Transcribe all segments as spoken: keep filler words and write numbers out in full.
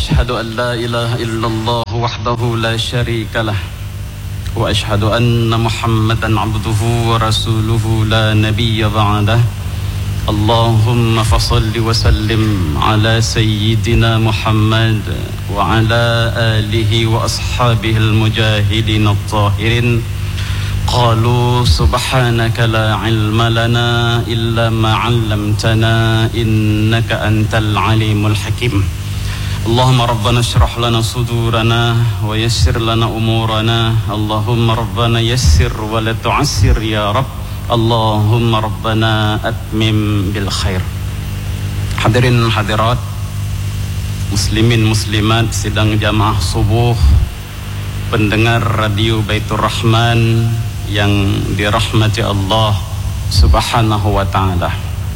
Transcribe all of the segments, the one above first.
أشهد أن لا إله إلا الله وحده لا شريك له وأشهد أن محمدا عبده ورسوله لا نبي بعده اللهم فصل وسلم على سيدنا محمد وعلى آله وأصحابه المجاهدين الطاهرين قالوا سبحانك لا علم لنا إلا ما علمتنا إنك أنت العليم الحكيم اللهم ربنا اشرح لنا صدورنا ويسر لنا أمورنا اللهم ربنا يسر ولا تعسر يا رب Allahumma rabbana atmim bil khair. Hadirin hadirat, muslimin muslimat sidang jamaah subuh, pendengar radio Baitur Rahman yang dirahmati Allah subhanahu wa ta'ala.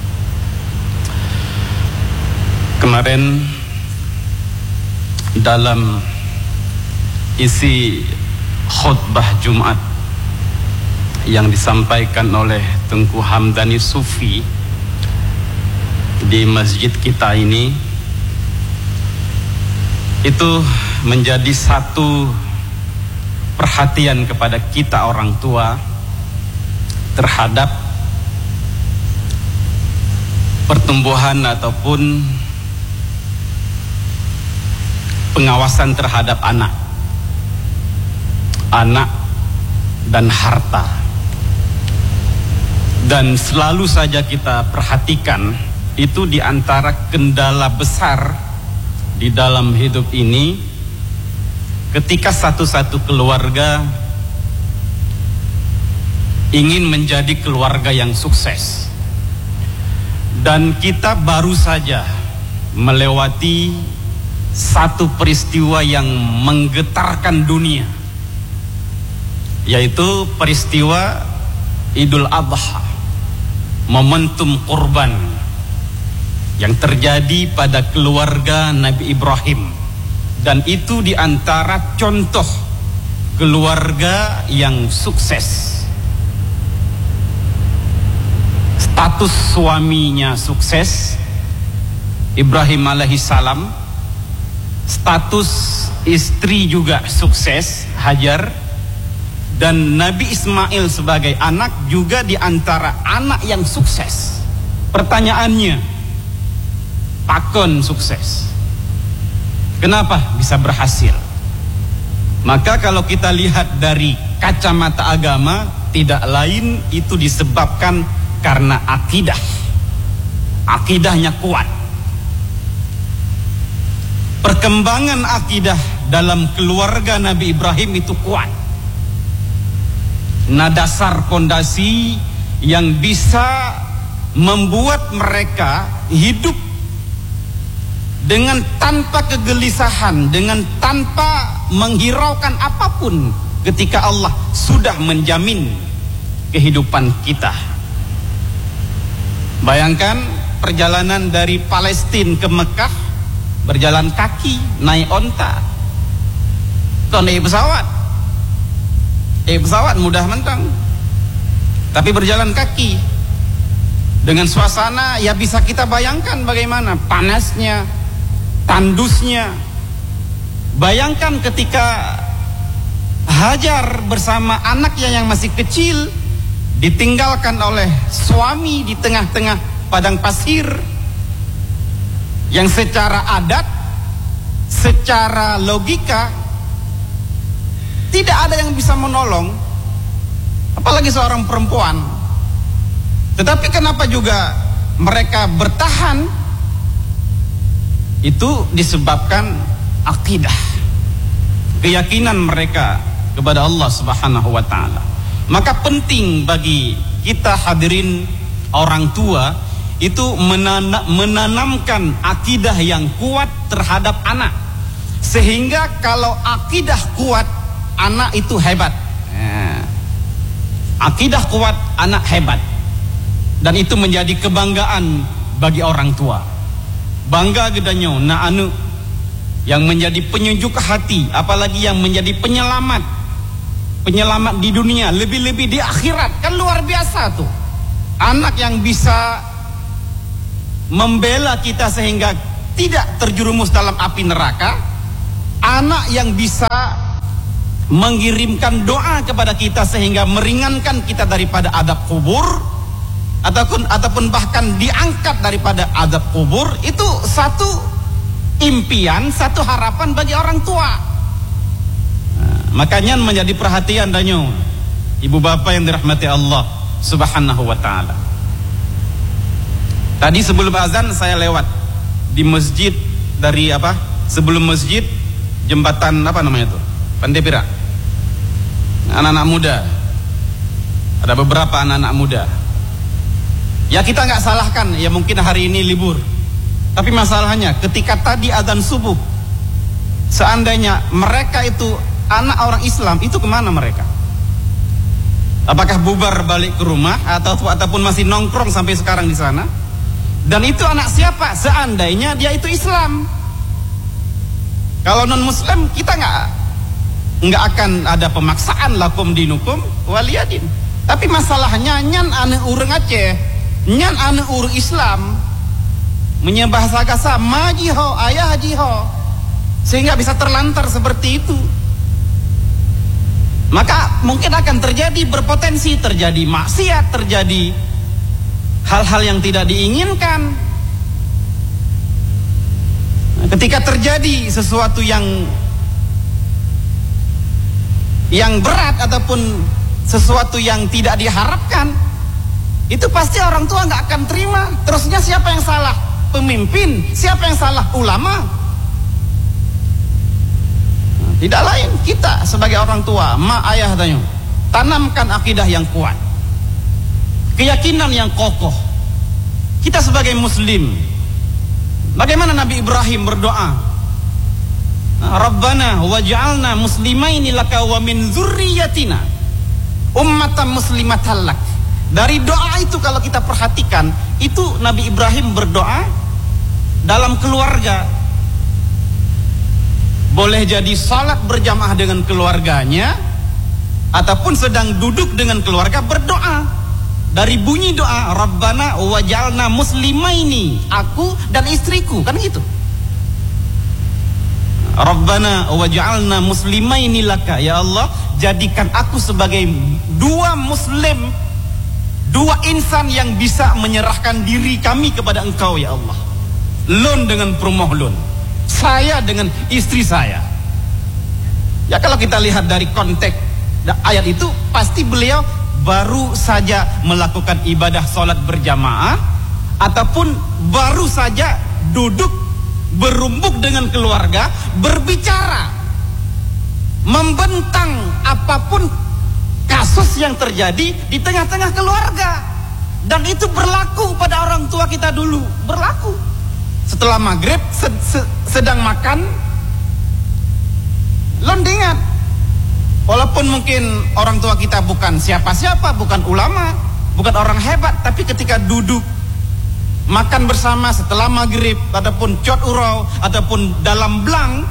Kemarin dalam isi khutbah Jumat yang disampaikan oleh Tengku Hamdani Sufi di masjid kita ini, itu menjadi satu perhatian kepada kita orang tua terhadap pertumbuhan ataupun pengawasan terhadap anak anak dan harta. Dan selalu saja kita perhatikan, itu diantara kendala besar di dalam hidup ini, ketika satu-satu keluarga ingin menjadi keluarga yang sukses. Dan kita baru saja melewati satu peristiwa yang menggetarkan dunia, yaitu peristiwa Idul Adha, momentum kurban yang terjadi pada keluarga Nabi Ibrahim. Dan itu diantara contoh keluarga yang sukses. Status suaminya sukses, Ibrahim alaihissalam. Status istri juga sukses, Hajar. Dan Nabi Ismail sebagai anak juga diantara anak yang sukses. Pertanyaannya, pakon sukses, kenapa bisa berhasil? Maka kalau kita lihat dari kacamata agama, tidak lain itu disebabkan karena akidah. Akidahnya kuat. Perkembangan akidah dalam keluarga Nabi Ibrahim itu kuat. Nah, dasar fondasi yang bisa membuat mereka hidup dengan tanpa kegelisahan, dengan tanpa menghiraukan apapun ketika Allah sudah menjamin kehidupan kita. Bayangkan perjalanan dari Palestina ke Mekah, berjalan kaki, naik onta, atau naik pesawat. Eh pesawat mudah mentang, tapi berjalan kaki dengan suasana ya bisa kita bayangkan bagaimana panasnya, tandusnya. Bayangkan ketika Hajar bersama anaknya yang masih kecil ditinggalkan oleh suami di tengah-tengah padang pasir, yang secara adat, secara logika tidak ada yang bisa menolong, apalagi seorang perempuan. Tetapi kenapa juga mereka bertahan? Itu disebabkan akidah, keyakinan mereka kepada Allah Subhanahu wa ta'ala. Maka penting bagi kita hadirin orang tua itu menanam, menanamkan akidah yang kuat terhadap anak, sehingga kalau akidah kuat, anak itu hebat. Ya. Akidah kuat, anak hebat. Dan itu menjadi kebanggaan bagi orang tua. Bangga gedanyo na anu yang menjadi penyejuk hati, apalagi yang menjadi penyelamat. Penyelamat di dunia, lebih-lebih di akhirat. Kan luar biasa tuh. Anak yang bisa membela kita sehingga tidak terjerumus dalam api neraka, anak yang bisa mengirimkan doa kepada kita sehingga meringankan kita daripada adab kubur, ataupun ataupun bahkan diangkat daripada adab kubur, itu satu impian, satu harapan bagi orang tua. Nah, makanya menjadi perhatian danyo ibu bapak yang dirahmati Allah Subhanahu wa taala. Tadi sebelum azan saya lewat di masjid dari apa? Sebelum masjid jembatan apa namanya itu? Pandepira. Anak-anak muda. Ada beberapa anak-anak muda. Ya kita nggak salahkan, ya mungkin hari ini libur. Tapi masalahnya ketika tadi azan subuh, seandainya mereka itu anak orang Islam, itu kemana mereka? Apakah bubar balik ke rumah atau ataupun masih nongkrong sampai sekarang di sana? Dan itu anak siapa? Seandainya dia itu Islam. Kalau non Muslim kita nggak nggak akan ada pemaksaan lakum dinukum waliyadin. Tapi masalahnya nyan ane urang Aceh, nyan ane ur Islam, menyembah sagasa majiho ayah jiho, sehingga bisa terlantar seperti itu. Maka mungkin akan terjadi, berpotensi terjadi maksiat, terjadi hal-hal yang tidak diinginkan. Ketika terjadi sesuatu yang yang berat ataupun sesuatu yang tidak diharapkan, itu pasti orang tua nggak akan terima. Terusnya siapa yang salah? Pemimpin. Siapa yang salah? Ulama. Tidak lain kita sebagai orang tua, ma ayah tanya, tanamkan akidah yang kuat, keyakinan yang kokoh. Kita sebagai muslim, bagaimana Nabi Ibrahim berdoa, Rabbana waj'alna muslimaini laka wa min dzurriyyatina ummatan muslimatan lak. Dari doa itu kalau kita perhatikan, itu Nabi Ibrahim berdoa dalam keluarga. Boleh jadi salat berjamaah dengan keluarganya, ataupun sedang duduk dengan keluarga berdoa. Dari bunyi doa, Rabbana waj'alna muslimaini, aku dan istriku, kan gitu. Rabbana waj'alna muslimaini laka, ya Allah, jadikan aku sebagai dua muslim, dua insan yang bisa menyerahkan diri kami kepada Engkau, ya Allah. Lun dengan perumohlun, saya dengan istri saya. Ya kalau kita lihat dari konteks ayat itu, pasti beliau baru saja melakukan ibadah sholat berjamaah, ataupun baru saja duduk berumbuk dengan keluarga, berbicara, membentang apapun kasus yang terjadi di tengah-tengah keluarga. Dan itu berlaku pada orang tua kita dulu, berlaku. Setelah maghrib sed, sed, sedang makan, londingan. Walaupun mungkin orang tua kita bukan siapa-siapa, bukan ulama, bukan orang hebat, tapi ketika duduk makan bersama setelah maghrib, ataupun cot urau, ataupun dalam blang,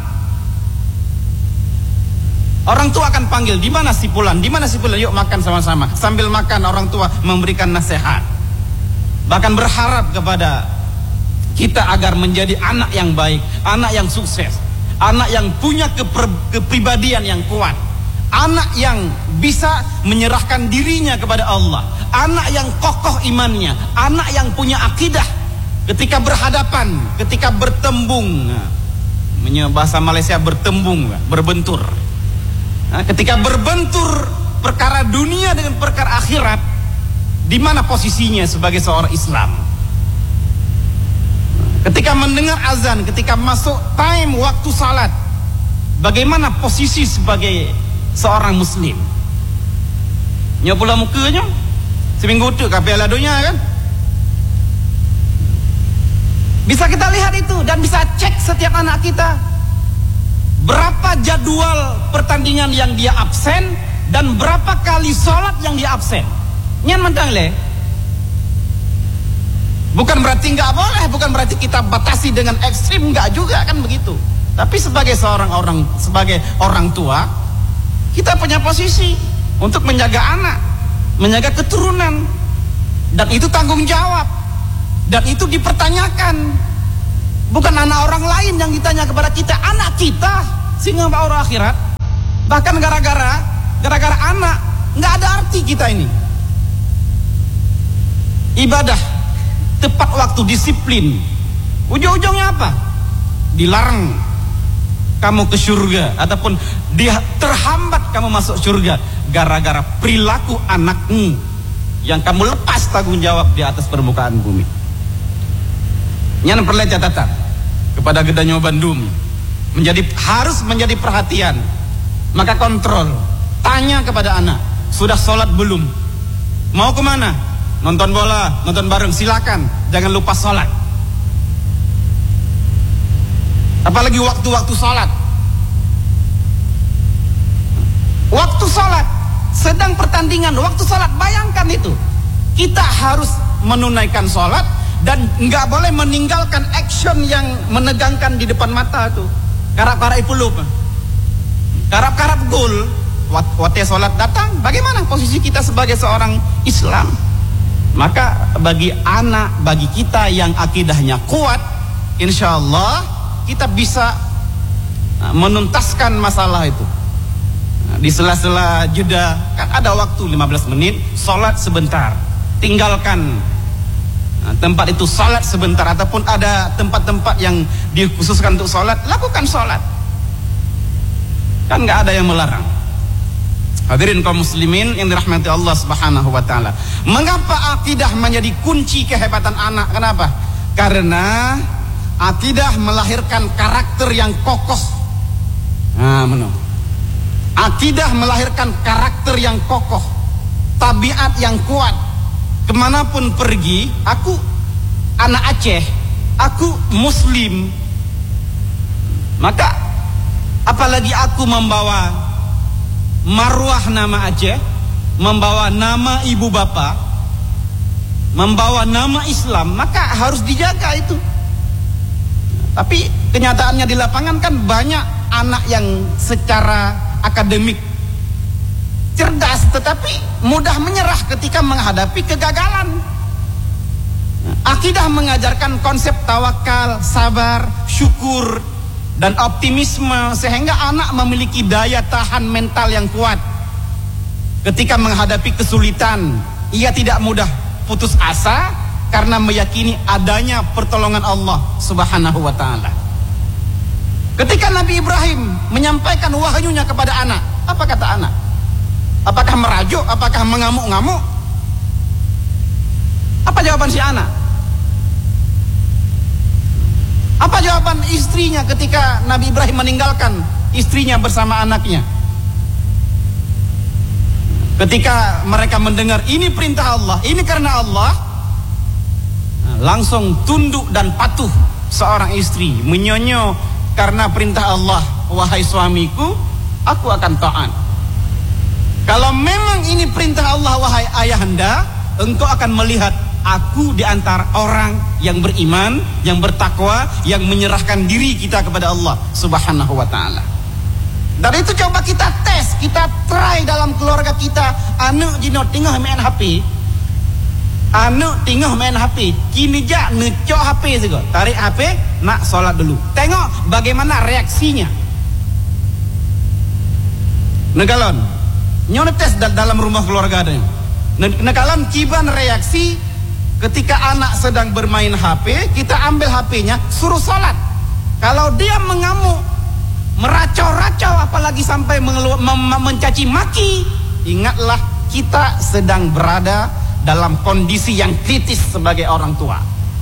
orang tua akan panggil, di mana si Pulan, di mana si Pulan, yuk makan sama-sama. Sambil makan orang tua memberikan nasihat, bahkan berharap kepada kita agar menjadi anak yang baik, anak yang sukses, anak yang punya keper, kepribadian yang kuat, anak yang bisa menyerahkan dirinya kepada Allah, anak yang kokoh imannya, anak yang punya akidah ketika berhadapan, ketika bertembung, bahasa Malaysia bertembung, berbentur. Nah, ketika berbentur perkara dunia dengan perkara akhirat, di mana posisinya sebagai seorang Islam? Ketika mendengar azan, ketika masuk time waktu salat, bagaimana posisi sebagai seorang muslim? Nya pula mukanya seminggu tu kapel adonya kan. Bisa kita lihat itu dan bisa cek setiap anak kita. Berapa jadwal pertandingan yang dia absen dan berapa kali sholat yang dia absen. Nyan mentang le. Bukan berarti nggak boleh, bukan berarti kita batasi dengan ekstrim, nggak juga kan begitu. Tapi sebagai seorang orang, sebagai orang tua, kita punya posisi untuk menjaga anak, menjaga keturunan, dan itu tanggung jawab, dan itu dipertanyakan. Bukan anak orang lain yang ditanya kepada kita, anak kita sehingga bawa akhirat. Bahkan gara-gara gara-gara anak nggak ada arti kita ini. Ibadah tepat waktu, disiplin, ujung-ujungnya apa? Dilarang kamu ke surga ataupun dia terhambat kamu masuk surga gara-gara perilaku anakmu yang kamu lepas tanggung jawab di atas permukaan bumi. Yang perlu catatan kepada Gedanyo Bandung menjadi harus menjadi perhatian. Maka kontrol, tanya kepada anak, sudah sholat belum? Mau kemana? Nonton bola, nonton bareng, silakan. Jangan lupa sholat. Apalagi waktu-waktu sholat. Waktu sholat, sedang pertandingan, waktu sholat, bayangkan itu. Kita harus menunaikan sholat dan nggak boleh meninggalkan action yang menegangkan di depan mata tuh. Karap-karap ipulup, karap-karap gol. Waktu sholat datang, bagaimana posisi kita sebagai seorang Islam? Maka bagi anak, bagi kita yang akidahnya kuat, insya Allah kita bisa menuntaskan masalah itu. Di sela-sela jeda, kan ada waktu lima belas menit, sholat sebentar, tinggalkan tempat itu, sholat sebentar. Ataupun ada tempat-tempat yang dikhususkan untuk sholat, lakukan sholat. Kan gak ada yang melarang. Hadirin kaum muslimin yang dirahmati Allah Subhanahu wa taala. Mengapa akidah menjadi kunci kehebatan anak? Kenapa? Karena akidah melahirkan karakter yang kokoh. Nah, menu. Akidah melahirkan karakter yang kokoh, tabiat yang kuat. Kemanapun pergi, aku anak Aceh, aku Muslim. Maka apalagi aku membawa marwah nama Aceh, membawa nama ibu bapak, membawa nama Islam, maka harus dijaga itu. Tapi kenyataannya di lapangan kan banyak anak yang secara akademik cerdas tetapi mudah menyerah ketika menghadapi kegagalan. Akidah mengajarkan konsep tawakal, sabar, syukur dan optimisme sehingga anak memiliki daya tahan mental yang kuat. Ketika menghadapi kesulitan, ia tidak mudah putus asa karena meyakini adanya pertolongan Allah Subhanahu wa taala. Ketika Nabi Ibrahim menyampaikan wahyunya kepada anak, apa kata anak? Apakah merajuk? Apakah mengamuk-ngamuk? Apa jawaban si anak? Apa jawaban istrinya ketika Nabi Ibrahim meninggalkan istrinya bersama anaknya? Ketika mereka mendengar ini perintah Allah, ini karena Allah, langsung tunduk dan patuh seorang istri, menyonyo karena perintah Allah, wahai suamiku, aku akan taat. Kalau memang ini perintah Allah, wahai ayahanda, engkau akan melihat aku di antara orang yang beriman, yang bertakwa, yang menyerahkan diri kita kepada Allah Subhanahu wa taala. Dari itu coba kita tes, kita try dalam keluarga kita. Anu jino tinggal main H P. Anu tinggal main H P. Kini ja ngecok H P juga. Tarik H P, nak sholat dulu. Tengok bagaimana reaksinya. Negalon, nyonya tes dalam rumah keluarga ada. Negalon kiban reaksi ketika anak sedang bermain H P, kita ambil H P-nya, suruh sholat. Kalau dia mengamuk, meracau-racau, apalagi sampai mengelu- mem- mencaci maki, ingatlah kita sedang berada dalam kondisi yang kritis sebagai orang tua.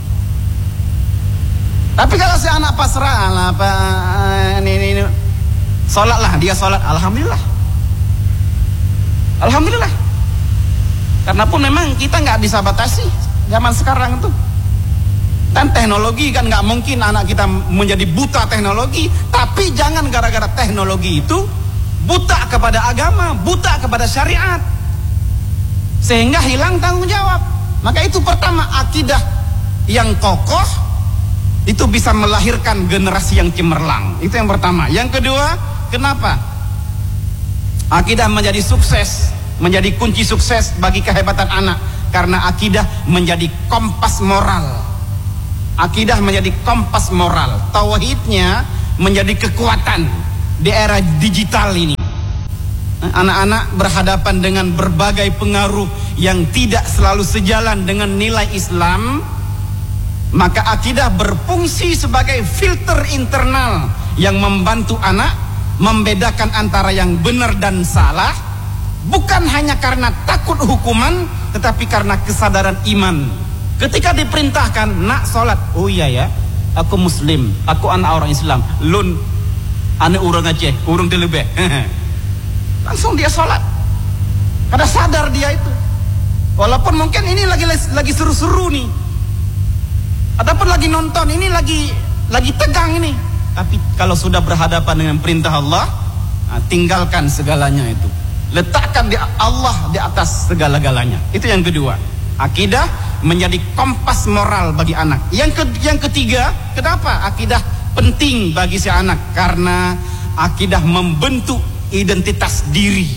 Tapi kalau si anak pasrah, lah, apa, ini, ini, ini, sholatlah, dia sholat, alhamdulillah, alhamdulillah. Karena pun memang kita nggak bisa batasi zaman sekarang tuh. Dan teknologi kan nggak mungkin anak kita menjadi buta teknologi. Tapi jangan gara-gara teknologi itu buta kepada agama, buta kepada syariat, sehingga hilang tanggung jawab. Maka itu pertama, akidah yang kokoh itu bisa melahirkan generasi yang cemerlang. Itu yang pertama. Yang kedua, kenapa akidah menjadi sukses, menjadi kunci sukses bagi kehebatan anak? Karena akidah menjadi kompas moral. Akidah menjadi kompas moral, tauhidnya menjadi kekuatan di era digital ini. Anak-anak berhadapan dengan berbagai pengaruh yang tidak selalu sejalan dengan nilai Islam, maka akidah berfungsi sebagai filter internal yang membantu anak membedakan antara yang benar dan salah, bukan hanya karena takut hukuman, tetapi karena kesadaran iman. Ketika diperintahkan nak sholat, oh iya ya, aku muslim, aku anak orang Islam, lun anak orang Aceh, orang Telebeh. Langsung dia sholat, karena sadar dia itu. Walaupun mungkin ini lagi lagi seru-seru nih, ataupun lagi nonton, ini lagi lagi tegang ini. Tapi kalau sudah berhadapan dengan perintah Allah, nah, tinggalkan segalanya itu, letakkan di Allah di atas segala-galanya. Itu yang kedua. Akidah menjadi kompas moral bagi anak. Yang ke, yang ketiga, kenapa akidah penting bagi si anak? Karena akidah membentuk identitas diri.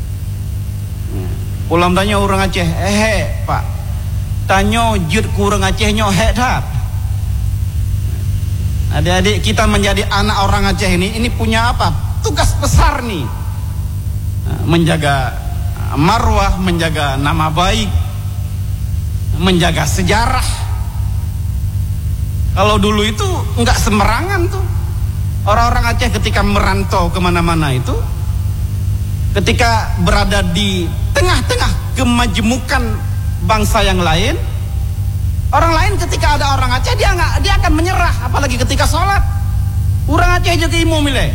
Ulam tanya orang Aceh, eh pak, tanya jut kurang Aceh nyohek dah. Adik-adik kita menjadi anak orang Aceh ini, ini punya apa? Tugas besar nih, menjaga marwah, menjaga nama baik, menjaga sejarah. Kalau dulu itu nggak semerangan tuh. Orang-orang Aceh ketika merantau kemana-mana itu, ketika berada di tengah-tengah kemajemukan bangsa yang lain, orang lain ketika ada orang Aceh dia nggak, dia akan menyerah, apalagi ketika sholat. Orang Aceh juga imam milih.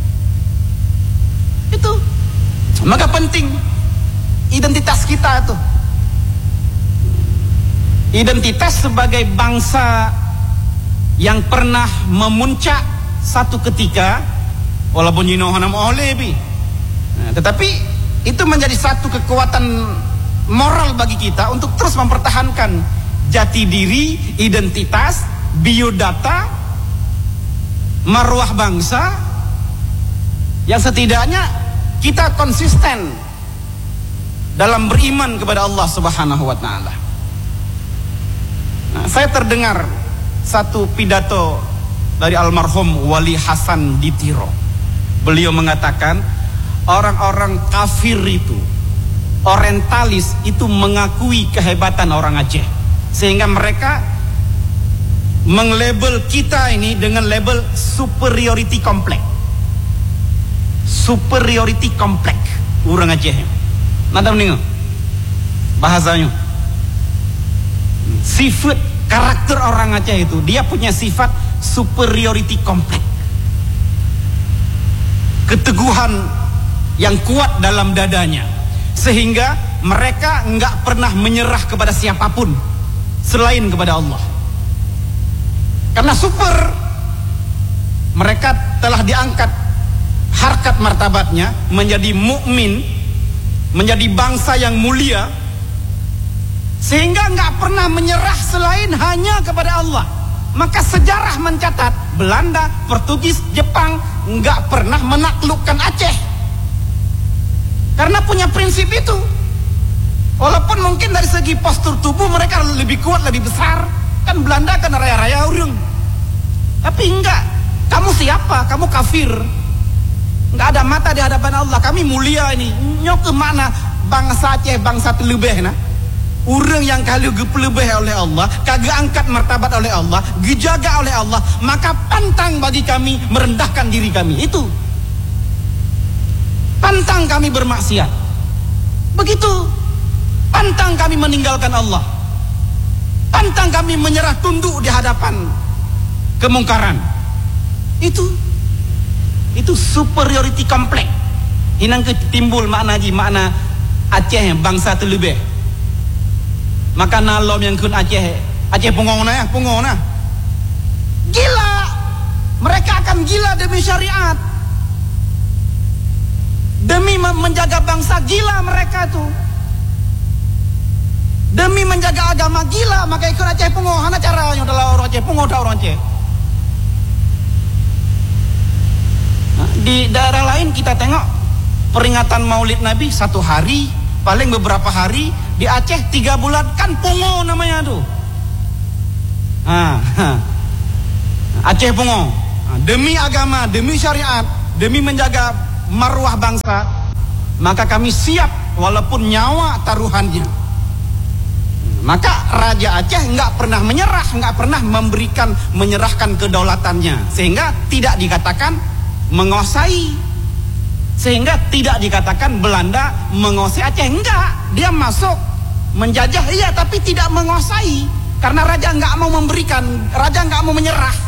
Itu, maka penting identitas kita itu. Identitas sebagai bangsa yang pernah memuncak satu ketika, walaupun yinohanam oleh bi. Nah, tetapi itu menjadi satu kekuatan moral bagi kita untuk terus mempertahankan jati diri, identitas, biodata, marwah bangsa, yang setidaknya kita konsisten dalam beriman kepada Allah Subhanahu wa taala. Nah, saya terdengar satu pidato dari almarhum Wali Hasan di Tiro. Beliau mengatakan, orang-orang kafir itu, orientalis itu mengakui kehebatan orang Aceh, sehingga mereka menglabel kita ini dengan label superiority complex. Superiority complex orang Aceh. Nada mendengar bahasanya. Sifat karakter orang Aceh itu, dia punya sifat superiority complex. Keteguhan yang kuat dalam dadanya, sehingga mereka nggak pernah menyerah kepada siapapun selain kepada Allah. Karena super, mereka telah diangkat harkat martabatnya menjadi mukmin, menjadi bangsa yang mulia, sehingga nggak pernah menyerah selain hanya kepada Allah. Maka sejarah mencatat Belanda, Portugis, Jepang nggak pernah menaklukkan Aceh karena punya prinsip itu. Walaupun mungkin dari segi postur tubuh mereka lebih kuat, lebih besar. Kan Belanda kan raya-raya urung. Tapi enggak. Kamu siapa? Kamu kafir. Enggak ada mata di hadapan Allah. Kami mulia ini. Nyok ke mana bangsa Aceh, bangsa telebeh nah. Urang yang kalau gepelebeh oleh Allah, kagak angkat martabat oleh Allah, gejaga oleh Allah, maka pantang bagi kami merendahkan diri kami. Itu. Pantang kami bermaksiat. Begitu. Pantang kami meninggalkan Allah. Pantang kami menyerah tunduk di hadapan kemungkaran. Itu itu superiority complex. Inang timbul makna ji makna Aceh bangsa telebeh. Maka nalom yang kun Aceh Aceh pungong na ya, pungong na. Gila. Mereka akan gila demi syariat, demi menjaga bangsa. Gila mereka tuh. Demi menjaga agama gila, maka ikut Aceh pungong. Hana caranya adalah orang Aceh pungong, orang Aceh. Nah, di daerah lain kita tengok peringatan Maulid Nabi satu hari, paling beberapa hari. Di Aceh tiga bulan kan pongo namanya tuh. Ah, Aceh Pungo, demi agama, demi syariat, demi menjaga marwah bangsa, maka kami siap walaupun nyawa taruhannya. Maka Raja Aceh nggak pernah menyerah, nggak pernah memberikan menyerahkan kedaulatannya, sehingga tidak dikatakan menguasai, sehingga tidak dikatakan Belanda menguasai Aceh. Enggak, dia masuk menjajah iya, tapi tidak menguasai, karena raja nggak mau memberikan, raja nggak mau menyerah.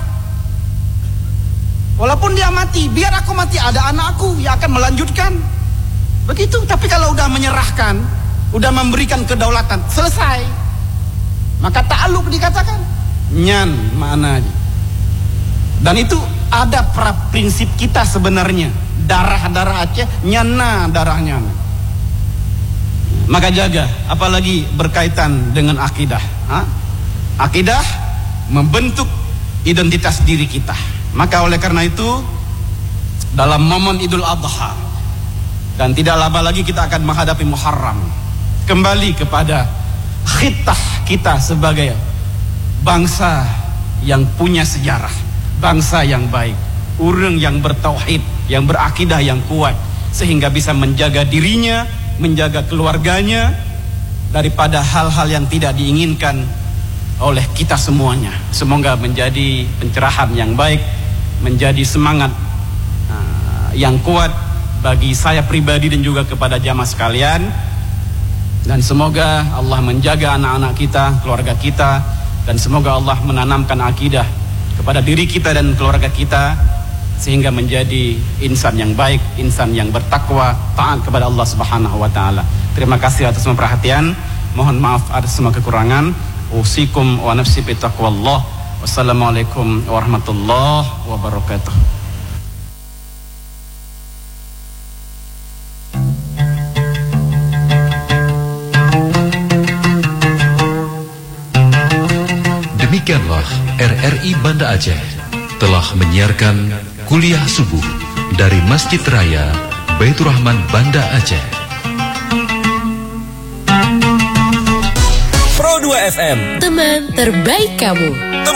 Walaupun dia mati, biar aku mati, ada anakku yang akan melanjutkan. Begitu. Tapi kalau udah menyerahkan, udah memberikan kedaulatan, selesai. Maka ta'aluk dikatakan nyan mana. Dan itu ada pra prinsip kita sebenarnya. Darah-darah Aceh nyana darahnya. Maka jaga, apalagi berkaitan dengan akidah. Ha? Akidah membentuk identitas diri kita. Maka oleh karena itu, dalam momen Idul Adha, dan tidak lama lagi kita akan menghadapi Muharram, kembali kepada khitah kita sebagai bangsa yang punya sejarah, bangsa yang baik, urang yang bertauhid, yang berakidah yang kuat, sehingga bisa menjaga dirinya, menjaga keluarganya daripada hal-hal yang tidak diinginkan oleh kita semuanya. Semoga menjadi pencerahan yang baik, menjadi semangat uh, yang kuat bagi saya pribadi dan juga kepada jamaah sekalian. Dan semoga Allah menjaga anak-anak kita, keluarga kita, dan semoga Allah menanamkan akidah kepada diri kita dan keluarga kita, sehingga menjadi insan yang baik, insan yang bertakwa, taat kepada Allah Subhanahu wa taala. Terima kasih atas semua perhatian. Mohon maaf atas semua kekurangan. Usikum wa nafsi bi taqwallah. Wassalamualaikum warahmatullahi wabarakatuh. Demikianlah R R I Banda Aceh telah menyiarkan kuliah subuh dari Masjid Raya Baitur Rahman Banda Aceh. Pro dua F M, teman terbaik kamu.